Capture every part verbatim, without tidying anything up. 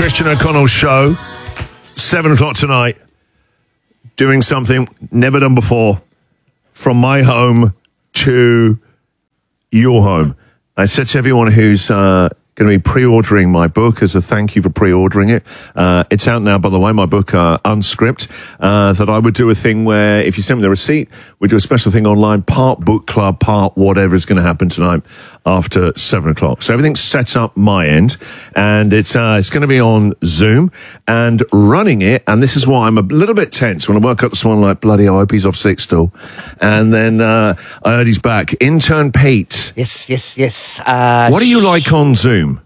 Christian O'Connell show, seven o'clock tonight, doing something never done before, from my home to your home. I said to everyone who's uh, going to be pre-ordering my book as a thank you for pre-ordering it. Uh, it's out now, by the way, my book, uh, Unscript, uh, that I would do a thing where if you send me the receipt, we do a special thing online, part book club, part whatever is going to happen tonight after seven o'clock. So everything's set up my end, and it's uh, it's going to be on Zoom, and running it, and this is why I'm a little bit tense when I woke up this morning like, bloody, I hope he's off sick still. And then uh, I heard he's back. Intern Pete. Yes, yes, yes. Uh, What are you like on Zoom?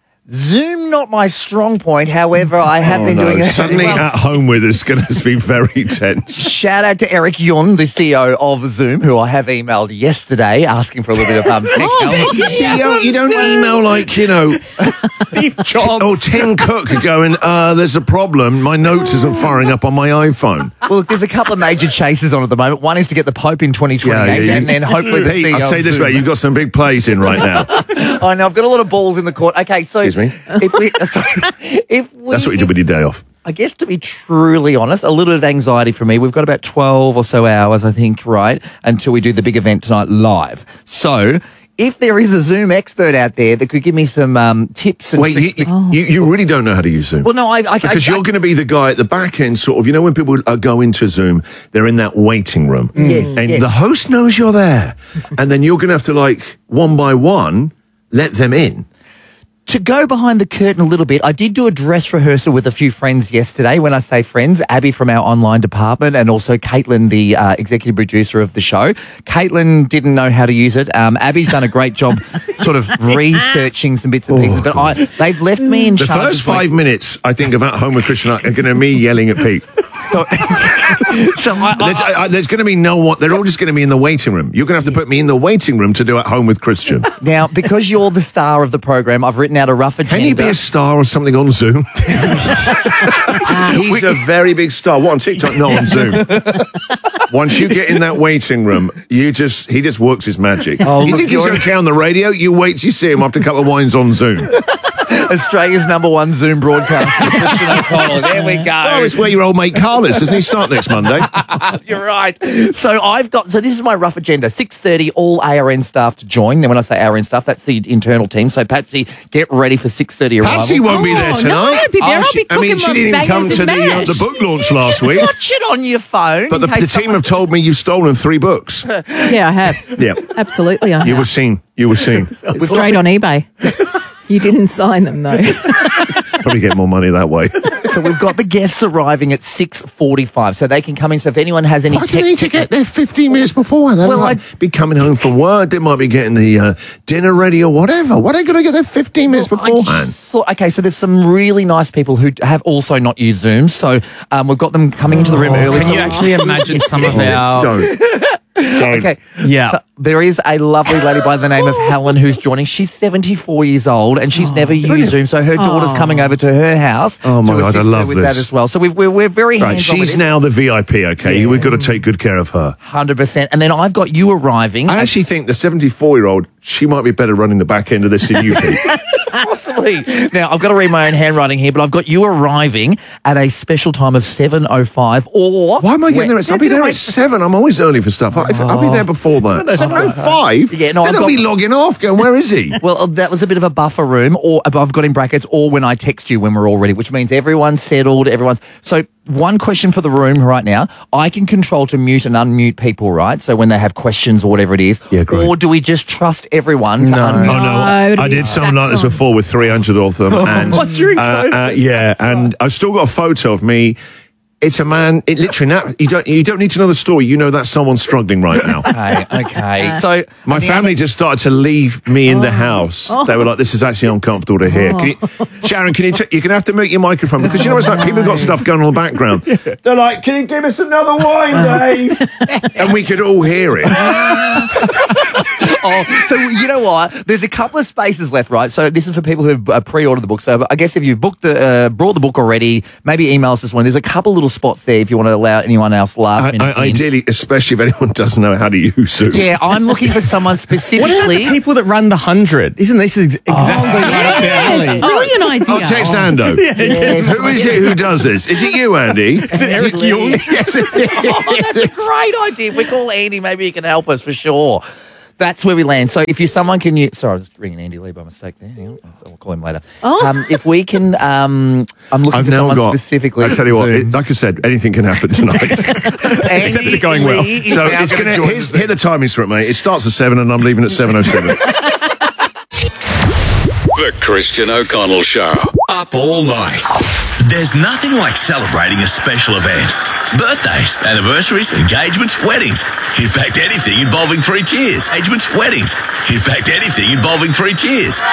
Zoom, not my strong point. However, I have Oh, been no. doing it. Suddenly well, at home with us going to be very tense. Shout out to Eric Yun, the C E O of Zoom, who I have emailed yesterday asking for a little bit of um, tech help. You, see, you don't, you don't email like, you know, Steve Jobs. or Tim Cook going, uh, there's a problem. My notes isn't firing up on my iPhone. Well, there's a couple of major chases on at the moment. One is to get the Pope in twenty twenty-eight, Yeah, yeah, and then hopefully the Pete, C E O I'll say of this Zoom. way, you've got some big plays in right now. I know, I've got a lot of balls in the court. Okay, so Excuse me? if we, sorry, if we, That's what you do with your day off. I guess to be truly honest, a little bit of anxiety for me. We've got about twelve or so hours, I think, right, until we do the big event tonight live. So if there is a Zoom expert out there that could give me some um, tips and Wait, you, tricks. you, you, you really don't know how to use Zoom? Well, no, I... I Because I, you're going to be the guy at the back end, sort of, you know, when people uh, go into Zoom, they're in that waiting room. Yes, And yes. the host knows you're there. And then you're going to have to, like, one by one, let them in. To go behind the curtain a little bit, I did do a dress rehearsal with a few friends yesterday. When I say friends, Abby from our online department and also Caitlin, the uh, executive producer of the show. Caitlin didn't know how to use it. Um, Abby's done a great job sort of researching some bits and pieces, but I they've left me in The charge. first of, like- five minutes, I think, of At Home with Christian are going to be me yelling at Pete. So, so I, There's, I, uh, there's going to be no one. They're all just going to be in the waiting room. You're going to have to put me in the waiting room to do At Home with Christian. now, because you're the star of the program, I've written out a rough agenda. Can you be a star or something on Zoom? He's a very big star. What, on TikTok? No, on Zoom. Once you get in that waiting room, you just he just works his magic. Oh, you look, think he's you're- okay on the radio? You wait till you see him after a couple of wines on Zoom. Australia's number one Zoom broadcaster, Christian O'Connell. There we go. Oh, it's where your old mate Carl is. Doesn't he start next Monday? You're right. So I've got, so this is my rough agenda. six thirty, all A R N staff to join. Now when I say A R N staff, that's the internal team. So Patsy, get ready for six thirty arrival. Patsy won't be there Oh, tonight. no, I won't be there. Oh, I'll she- be I mean, cooking she my didn't even come bangers to and the, uh, mash. the book launch last week. Watch it on your phone. But the, in case the team someone- have told me you've stolen three books. Yeah, I have. Yeah. Absolutely, I have. You were seen. You were seen. Straight on eBay. You didn't sign them, though. Probably get more money that way. So we've got the guests arriving at six forty-five, so they can come in. So if anyone has any Why do tech, they need to get there fifteen minutes before? They Well, might be coming home from work. They might be getting the uh, dinner ready or whatever. Why are they going to get there fifteen minutes I beforehand? just thought, okay, so there's some really nice people who have also not used Zoom. So um, we've got them coming into the room early. Can So- you actually imagine some of our... Don't. Don't. Okay. Yeah. So there is a lovely lady by the name of Helen who's joining. She's seventy-four years old and she's never used Zoom. So her daughter's coming over to her house Oh, my to God, I assist love her with that this. as well. So we've, we're, we're very Right, hands-on with she's it. now the V I P, okay? We've got to take good care of her. one hundred percent. And then I've got you arriving. I actually think the seventy-four-year-old, she might be better running the back end of this than you, Pete. Possibly. Now, I've got to read my own handwriting here, but I've got you arriving at a special time of seven oh five or... Why am I getting there? At, I'll be there Wait. at seven. I'm always early for stuff. I, I'll be there before that. seven oh five? Yeah, no, Then I've they'll got- be logging off, going, where is he? Well, that was a bit of a buffer room, or I've got in brackets, or when I text you when we're all ready, which means everyone's settled, everyone's... So one question for the room right now. I can control to mute and unmute people, right? So when they have questions or whatever it is. Yeah, great. Or do we just trust everyone to No. unmute? Oh, no. No, it'll I be did something like stacks this on. before with three hundred of them. And, What, during uh, uh, yeah, and I've still got a photo of me. It's a man, it literally, now, you don't, you don't need to know the story. You know that someone's struggling right now. Okay, okay. So My family just started to leave me in the house. They were like, this is actually uncomfortable to hear. Can you, Sharon, can you, t- you're going to have to mute your microphone because you know it's like people have got stuff going on in the background. They're like, can you give us another wine, Dave? And we could all hear it. Oh, so you know what? There's a couple of spaces left, right? So this is for people who've uh, pre-ordered the book. So I guess if you've booked the, uh, brought the book already, maybe email us this one. There's a couple little spots there if you want to allow anyone else last I, minute. I, in. ideally, especially if anyone doesn't know how to use Zoom. Yeah, I'm looking for someone What about specifically. the people that run the hundred? Isn't this ex- exactly right up their alley? Brilliant idea. I'll text Oh. Ando. Yes. Who is it who does this? Is it you, Andy? Is it Eric Young? Yes, it is. Oh, that's a great idea. If we call Andy, maybe he can help us for sure. That's where we land. So if you someone can use, sorry, I was ringing Andy Lee by mistake there. Hang on. I'll call him later. Oh. Um, if we can, um, I'm looking I've for now someone got. specifically. I tell you what, Zoom. it, like I said, anything can happen tonight. Except it going well. so it's going to here's, here are the timings for it, mate. It starts at seven, and I'm leaving at seven oh seven. The Christian O'Connell Show. Up all night. There's nothing like celebrating a special event. Birthdays, anniversaries, engagements, weddings. In fact, anything involving three cheers. Engagements, weddings. In fact, anything involving three cheers.